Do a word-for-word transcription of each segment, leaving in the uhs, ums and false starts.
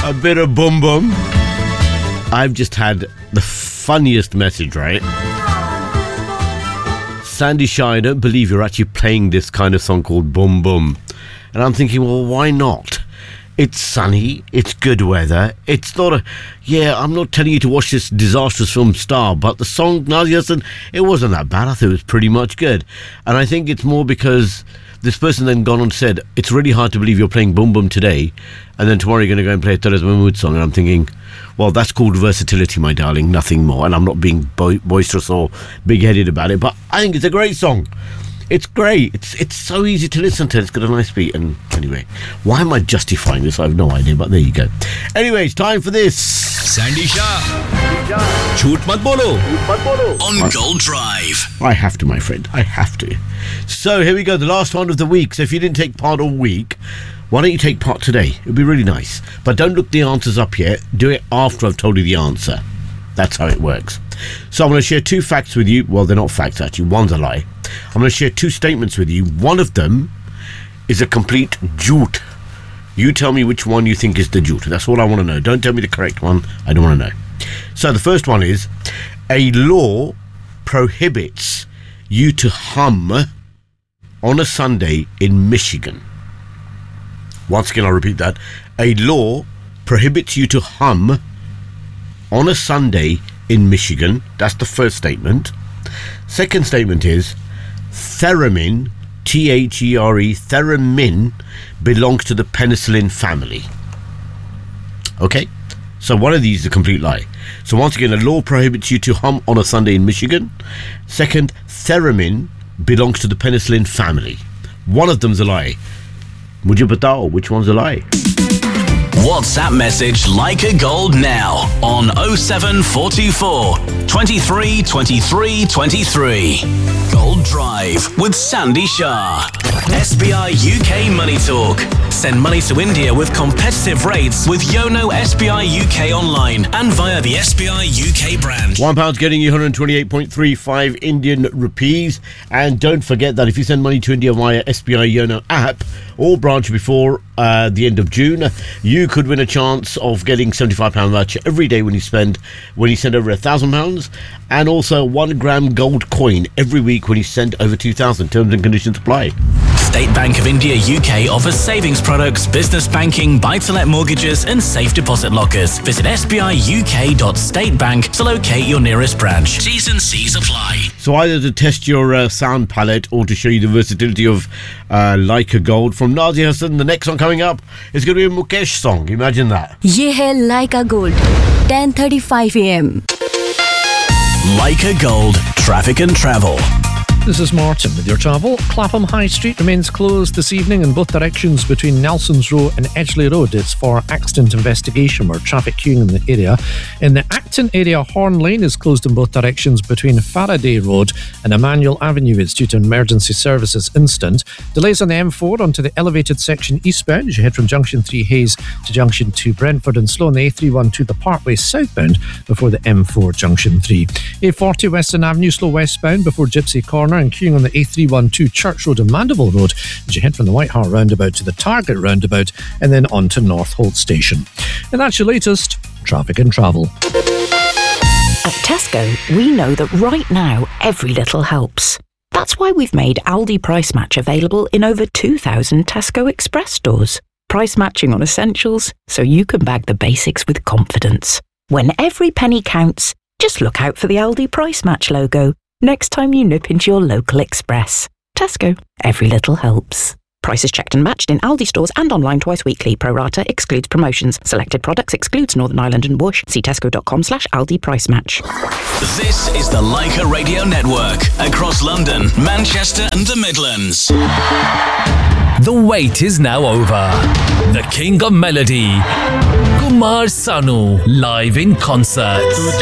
A bit of boom boom. I've just had the funniest message, right? Sandy Shah, I don't believe you're actually playing this kind of song called Boom Boom. And I'm thinking, well, why not? It's sunny, it's good weather, it's not a... Yeah, I'm not telling you to watch this disastrous film Star, but the song, Nadia Hassan, it wasn't that bad. I thought it was pretty much good. And I think it's more because this person then gone on and said, it's really hard to believe you're playing Boom Boom today, and then tomorrow you're going to go and play a Terez Mahmood song. And I'm thinking, well, that's called versatility, my darling, nothing more. And I'm not being bo- boisterous or big-headed about it, but I think it's a great song. It's great. It's it's so easy to listen to. It's got a nice beat. And anyway, why am I justifying this? I have no idea, but there you go. Anyways, time for this. Sandy Shah. Jhoot mat bolo. On Gold Drive. I have to, my friend. I have to. So here we go. The last one of the week. So if you didn't take part all week, why don't you take part today? It would be really nice. But don't look the answers up yet. Do it after I've told you the answer. That's how it works. So I'm going to share two facts with you. Well, they're not facts, actually. One's a lie. I'm going to share two statements with you. One of them is a complete jhoot. You tell me which one you think is the jhoot. That's all I want to know. Don't tell me the correct one. I don't want to know. So the first one is, a law prohibits you to hum on a Sunday in Michigan. Once again, I'll repeat that. A law prohibits you to hum on a Sunday in Michigan. That's the first statement. Second statement is, theremin, T H E R E, theremin belongs to the penicillin family. Okay? So one of these is a complete lie. So once again, a law prohibits you to hum on a Sunday in Michigan. Second, theremin belongs to the penicillin family. One of them's a lie. Mujhe batao, which one's a lie? WhatsApp message Leica Gold now on oh seven four two four, twenty-three, twenty-three, twenty-three. Gold Drive with Sandy Shah. S B I U K Money Talk. Send money to India with competitive rates with Yono S B I U K online and via the S B I U K branch. One pound's getting you one hundred twenty-eight point three five Indian rupees. And don't forget that if you send money to India via S B I Yono app or branch before uh, the end of June, you could win a chance of getting seventy-five pounds voucher every day when you spend when you send over one thousand pounds, and also one gram gold coin every week when you send over two thousand. Terms and conditions apply. State Bank of India U K offers savings products, business banking, buy-to-let mortgages and safe deposit lockers. Visit s b i u k dot state bank to locate your nearest branch. T's and C's apply. So either to test your uh, sound palette or to show you the versatility of uh, Leica Gold from Nadia Hassan, the next one coming up is going to be a Mukesh song. Imagine that. Ye hai Leica Gold, ten thirty-five a m Leica Gold, traffic and travel. This is Martin with your travel. Clapham High Street remains closed this evening in both directions between Nelson's Row and Edgeley Road. It's for accident investigation or traffic queuing in the area. In the Acton area, Horn Lane is closed in both directions between Faraday Road and Emmanuel Avenue. It's due to an emergency services incident. Delays on the M four onto the elevated section eastbound as you head from Junction three Hayes to Junction two Brentford, and slow on the A three twelve the Parkway southbound before the M four Junction three. A forty Western Avenue slow westbound before Gypsy Corner, and queuing on the A three twelve Church Road and Mandeville Road as you head from the White Hart roundabout to the Target roundabout and then on to North Holt Station. And that's your latest traffic and travel. At Tesco, we know that right now every little helps. That's why we've made Aldi Price Match available in over two thousand Tesco Express stores. Price matching on essentials so you can bag the basics with confidence. When every penny counts, just look out for the Aldi Price Match logo next time you nip into your local Express. Tesco, every little helps. Prices checked and matched in Aldi stores and online twice weekly. Pro rata excludes promotions. Selected products excludes Northern Ireland and Bush. See tesco.com slash Aldi Price Match. This is the Leica Radio Network across London, Manchester and the Midlands. The wait is now over. The King of Melody, Kumar Sanu, live in concert.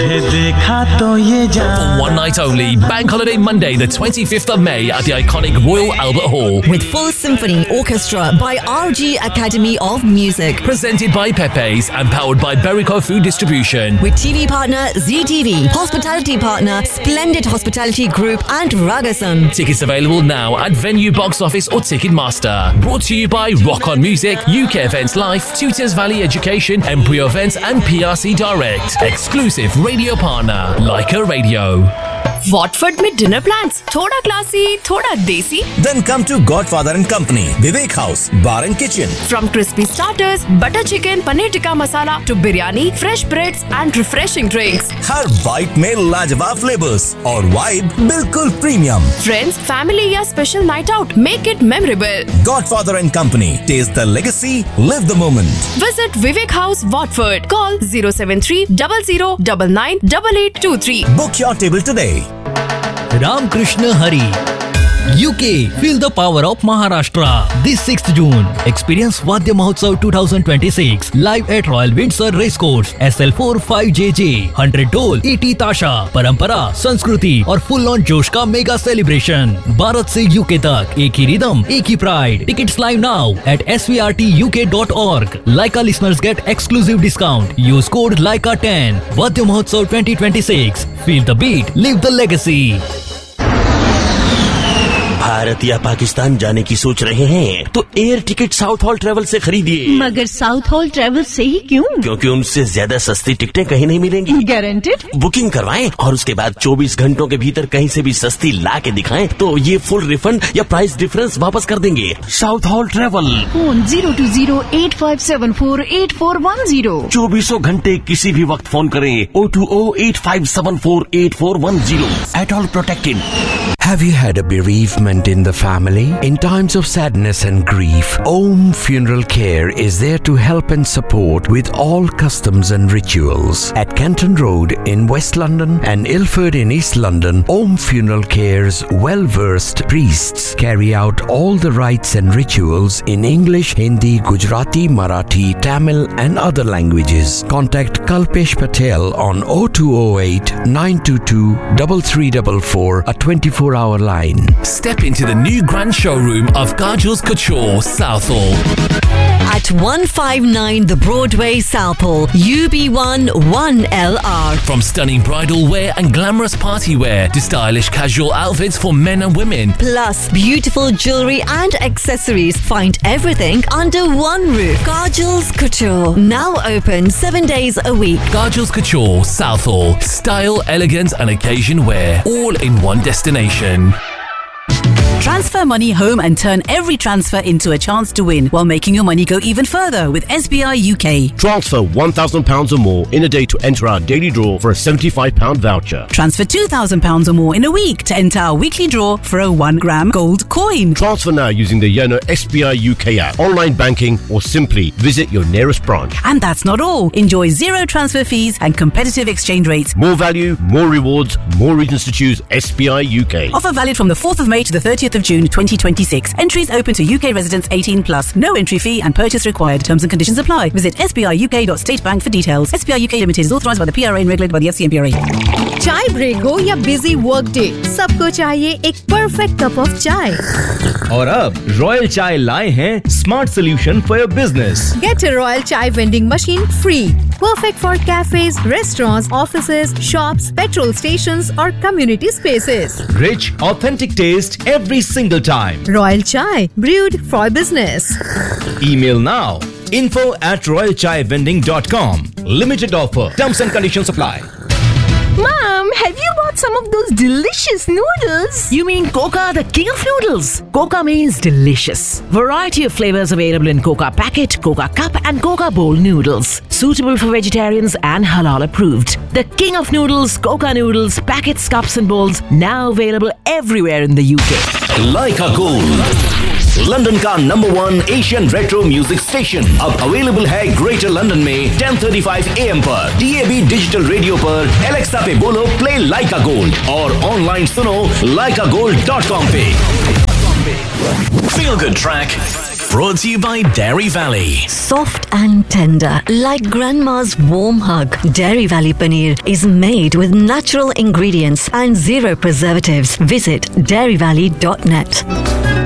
For one night only, Bank Holiday Monday, the twenty-fifth of May at the iconic Royal Albert Hall. With full symphony orchestra by R G Academy of Music. Presented by Pepe's and powered by Berico Food Distribution. With T V partner Z T V, hospitality partner Splendid Hospitality Group and Ragasan. Tickets available now at Venue Box Office or Ticketmaster. Brought to you by Rock On Music, U K Events Life, Tutors Valley Education, Empory Events and P R C Direct. Exclusive radio partner, Leica Radio. Watford में dinner plans थोड़ा classy थोड़ा देसी Then come to Godfather and Company, Vivek House, Bar and Kitchen. From crispy starters, butter chicken, paneer tikka masala to biryani, fresh breads and refreshing drinks. Her bite में लाजवाब flavours और vibe बिल्कुल premium. Friends, family या special night out, make it memorable. Godfather and Company, taste the legacy, live the moment. Visit Vivek House, Watford. Call zero seven three zero zero nine nine eight eight two three. Book your table today. Ram Krishna Hari. U K, feel the power of Maharashtra. This sixth June, experience Vadya Mahotsav twenty twenty-six live at Royal Windsor Racecourse. S L four five J J, one hundred Dole, eighty Tasha, Parampara, Sanskriti और full on जोश का mega celebration. Bharat से UK तक एक ही rhythm, एक ही pride. Tickets live now at s v r t u k dot org. Leica listeners get exclusive discount. Use code Leica ten. Vadya Mahotsav twenty twenty-six. Feel the beat, live the legacy. Bharat या पाकिस्तान जाने की सोच रहे हैं तो air ticket south hall travel से खरीदिए. मगर साउथ हॉल ट्रेवल से ही क्यों? क्योंकि उनसे ज्यादा सस्ती टिकटें कहीं नहीं मिलेंगी. गारंटेड. बुकिंग करवाएं और उसके बाद चौबीस घंटों के भीतर कहीं से भी सस्ती ला के दिखाएं तो ये फुल रिफंड या प्राइस डिफरेंस वापस कर देंगे. South hall travel. Phone zero to zero eight five seven four eight four one zero. चौबीसों घंटे किसी भी वक्त फोन करें. O two O eight five seven four eight four one zero. At all protected. Have you had a bereavement in the family? In times of sadness and grief, Om Funeral Care is there to help and support with all customs and rituals. At Canton Road in West London and Ilford in East London, Om Funeral Care's well-versed priests carry out all the rites and rituals in English, Hindi, Gujarati, Marathi, Tamil and other languages. Contact Kalpesh Patel on oh two oh eight nine two two three three four four, a twenty-four hour line. Step into the new grand showroom of Kajal's Couture, Southall. At one fifty-nine The Broadway, Southall, U B one one L R. From stunning bridal wear and glamorous party wear to stylish casual outfits for men and women. Plus beautiful jewellery and accessories. Find everything under one roof. Kajal's Couture. Now open seven days a week. Kajal's Couture, Southall. Style, elegance and occasion wear. All in one destination. Transfer money home and turn every transfer into a chance to win while making your money go even further with S B I U K. Transfer one thousand pounds or more in a day to enter our daily draw for a seventy-five pound voucher. Transfer two thousand pounds or more in a week to enter our weekly draw for a one gram gold coin. Transfer now using the Yono S B I U K app, online banking or simply visit your nearest branch. And that's not all. Enjoy zero transfer fees and competitive exchange rates. More value, more rewards, more reasons to choose S B I U K. Offer valid from the fourth of May to the thirtieth of June twenty twenty-six. Entries open to U K residents eighteen plus. No entry fee and purchase required. Terms and conditions apply. Visit s b i u k dot state bank for details. S B I U K Limited is authorised by the P R A and regulated by the F C M P R A. चाय break हो या busy work day, सबको चाहिए एक perfect cup of चाय. और अब royal चाय लाए हैं smart solution for your business. Get a Royal Chai vending machine free. Perfect for cafes, restaurants, offices, shops, petrol stations or community spaces. Rich, authentic taste every single time. Royal Chai, brewed for business. Email now. info at royal chai vending dot com. Limited offer. Terms and conditions apply. Mom, have you bought some of those delicious noodles? You mean Coca, the king of noodles? Coca means delicious. Variety of flavors available in Coca packet, Coca cup and Coca bowl noodles. Suitable for vegetarians and halal approved. The king of noodles, Coca noodles, packets, cups and bowls, now available everywhere in the U K. Leica Gold, London का number one Asian retro music station अब available है greater London में ten thirty-five A M पर, D A B digital radio पर, Alexa पे बोलो play लाइका gold और online सुनो लाइका गोल्ड डॉट कॉम पे. Feel Good Track brought to you by Dairy Valley. Soft and tender, like grandma's warm hug. Dairy Valley paneer is made with natural ingredients and zero preservatives. Visit dairy valley dot net.